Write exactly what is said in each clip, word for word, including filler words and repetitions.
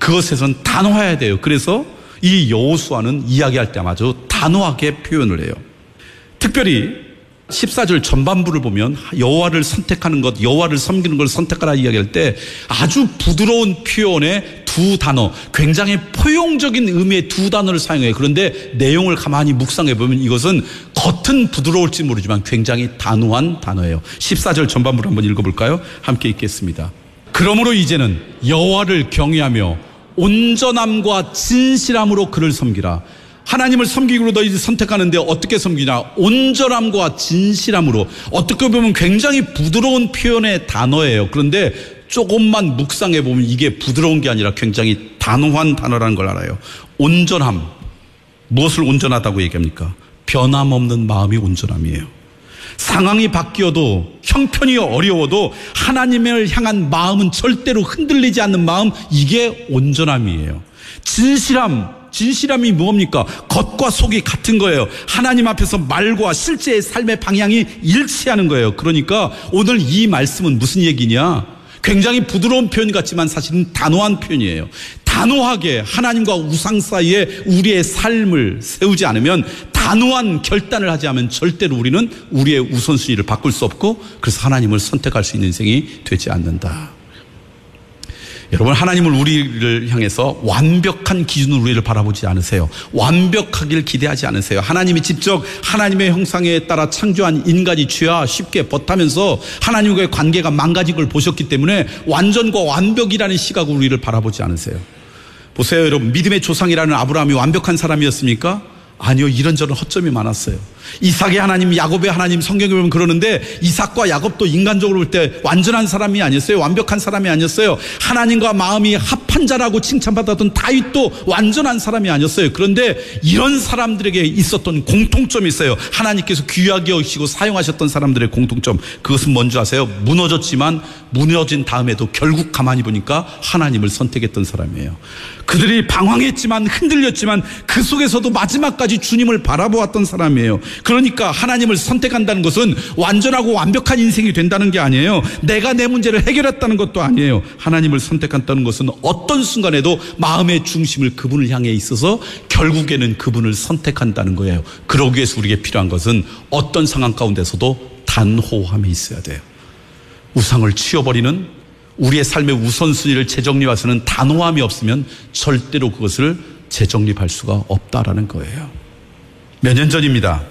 그것에선 단호해야 돼요. 그래서 이 여호수아는 이야기할 때 아주 단호하게 표현을 해요. 특별히 십사 절 전반부를 보면 여호와를 선택하는 것, 여호와를 섬기는 걸 선택하라 이야기할 때 아주 부드러운 표현의 두 단어, 굉장히 포용적인 의미의 두 단어를 사용해요. 그런데 내용을 가만히 묵상해 보면 이것은 겉은 부드러울지 모르지만 굉장히 단호한 단어예요. 십사 절 전반부를 한번 읽어볼까요? 함께 읽겠습니다. 그러므로 이제는 여호와를 경외하며 온전함과 진실함으로 그를 섬기라. 하나님을 섬기기로 너희들이 선택하는데 어떻게 섬기냐? 온전함과 진실함으로. 어떻게 보면 굉장히 부드러운 표현의 단어예요. 그런데 조금만 묵상해 보면 이게 부드러운 게 아니라 굉장히 단호한 단어라는 걸 알아요. 온전함. 무엇을 온전하다고 얘기합니까? 변함없는 마음이 온전함이에요. 상황이 바뀌어도 형편이 어려워도 하나님을 향한 마음은 절대로 흔들리지 않는 마음, 이게 온전함이에요. 진실함. 진실함이 뭡니까? 겉과 속이 같은 거예요. 하나님 앞에서 말과 실제의 삶의 방향이 일치하는 거예요. 그러니까 오늘 이 말씀은 무슨 얘기냐? 굉장히 부드러운 표현 같지만 사실은 단호한 표현이에요. 단호하게 하나님과 우상 사이에 우리의 삶을 세우지 않으면, 단호한 결단을 하지 않으면 절대로 우리는 우리의 우선순위를 바꿀 수 없고, 그래서 하나님을 선택할 수 있는 인생이 되지 않는다. 여러분, 하나님을 우리를 향해서 완벽한 기준으로 우리를 바라보지 않으세요. 완벽하길 기대하지 않으세요. 하나님이 직접 하나님의 형상에 따라 창조한 인간이 죄와 쉽게 버타면서 하나님과의 관계가 망가진 걸 보셨기 때문에 완전과 완벽이라는 시각으로 우리를 바라보지 않으세요. 보세요, 여러분. 믿음의 조상이라는 아브라함이 완벽한 사람이었습니까? 아니요, 이런저런 허점이 많았어요. 이삭의 하나님, 야곱의 하나님, 성경에 보면 그러는데 이삭과 야곱도 인간적으로 볼 때 완전한 사람이 아니었어요. 완벽한 사람이 아니었어요. 하나님과 마음이 합한 자라고 칭찬받았던 다윗도 완전한 사람이 아니었어요. 그런데 이런 사람들에게 있었던 공통점이 있어요. 하나님께서 귀하게 여기시고 사용하셨던 사람들의 공통점, 그것은 뭔지 아세요? 무너졌지만 무너진 다음에도 결국 가만히 보니까 하나님을 선택했던 사람이에요. 그들이 방황했지만 흔들렸지만 그 속에서도 마지막까지 주님을 바라보았던 사람이에요. 그러니까 하나님을 선택한다는 것은 완전하고 완벽한 인생이 된다는 게 아니에요. 내가 내 문제를 해결했다는 것도 아니에요. 하나님을 선택한다는 것은 어떤 순간에도 마음의 중심을 그분을 향해 있어서 결국에는 그분을 선택한다는 거예요. 그러기 위해서 우리에게 필요한 것은 어떤 상황 가운데서도 단호함이 있어야 돼요. 우상을 치워버리는 우리의 삶의 우선순위를 재정립해서는 단호함이 없으면 절대로 그것을 재정립할 수가 없다라는 거예요. 몇 년 전입니다.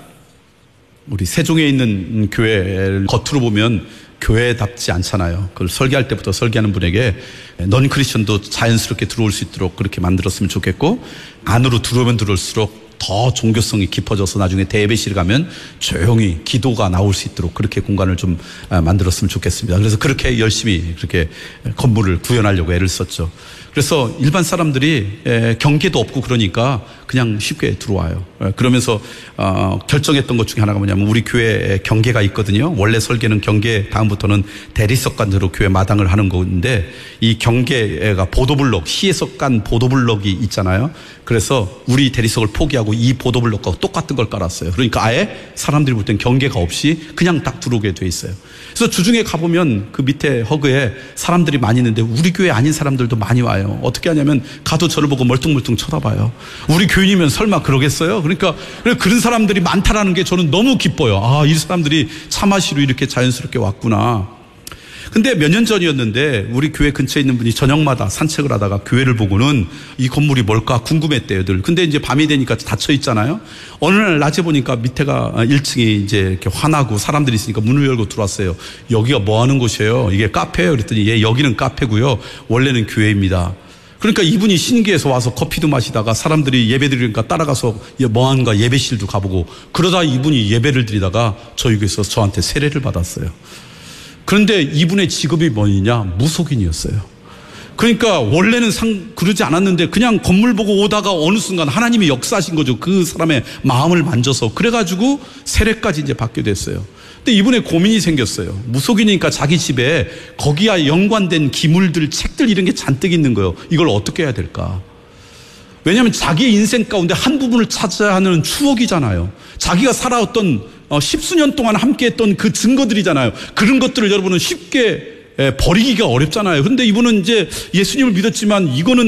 우리 세종에 있는 교회를 겉으로 보면 교회답지 않잖아요. 그걸 설계할 때부터 설계하는 분에게 넌 크리스천도 자연스럽게 들어올 수 있도록 그렇게 만들었으면 좋겠고, 안으로 들어오면 들어올수록 더 종교성이 깊어져서 나중에 대예배실에 가면 조용히 기도가 나올 수 있도록 그렇게 공간을 좀 만들었으면 좋겠습니다. 그래서 그렇게 열심히 그렇게 건물을 구현하려고 애를 썼죠. 그래서 일반 사람들이 경계도 없고 그러니까 그냥 쉽게 들어와요. 그러면서 어, 결정했던 것 중에 하나가 뭐냐면, 우리 교회에 경계가 있거든요. 원래 설계는 경계 다음부터는 대리석간으로 교회 마당을 하는 건데, 이 경계가 보도블록, 시에서 깐 보도블록이 있잖아요. 그래서 우리 대리석을 포기하고 이 보도블록과 똑같은 걸 깔았어요. 그러니까 아예 사람들이 볼 땐 경계가 없이 그냥 딱 들어오게 돼 있어요. 그래서 주중에 가보면 그 밑에 허그에 사람들이 많이 있는데 우리 교회 아닌 사람들도 많이 와요. 어떻게 하냐면 가도 저를 보고 멀뚱멀뚱 쳐다봐요. 우리 교인이면 설마 그러겠어요? 그러니까 그런 사람들이 많다라는 게 저는 너무 기뻐요. 아, 이 사람들이 차마시로 이렇게 자연스럽게 왔구나. 근데 몇 년 전이었는데 우리 교회 근처에 있는 분이 저녁마다 산책을 하다가 교회를 보고는 이 건물이 뭘까 궁금했대요, 늘. 근데 이제 밤이 되니까 닫혀 있잖아요. 어느 날 낮에 보니까 밑에가 일 층이 이제 이렇게 환하고 사람들이 있으니까 문을 열고 들어왔어요. 여기가 뭐 하는 곳이에요? 이게 카페예요? 그랬더니 예, 여기는 카페고요. 원래는 교회입니다. 그러니까 이분이 신기해서 와서 커피도 마시다가 사람들이 예배 드리니까 따라가서 뭐한가 예배실도 가보고, 그러다 이분이 예배를 드리다가 저희 교회에서 저한테 세례를 받았어요. 그런데 이분의 직업이 뭐냐? 무속인이었어요. 그러니까 원래는 상, 그러지 않았는데 그냥 건물 보고 오다가 어느 순간 하나님이 역사하신 거죠. 그 사람의 마음을 만져서. 그래가지고 세례까지 이제 받게 됐어요. 근데 이분의 고민이 생겼어요. 무속인이니까 자기 집에 거기와 연관된 기물들, 책들 이런 게 잔뜩 있는 거예요. 이걸 어떻게 해야 될까? 왜냐하면 자기 인생 가운데 한 부분을 찾아야 하는 추억이잖아요. 자기가 살아왔던 어, 십수년 동안 함께했던 그 증거들이잖아요. 그런 것들을 여러분은 쉽게 에, 버리기가 어렵잖아요. 그런데 이분은 이제 예수님을 믿었지만 이거는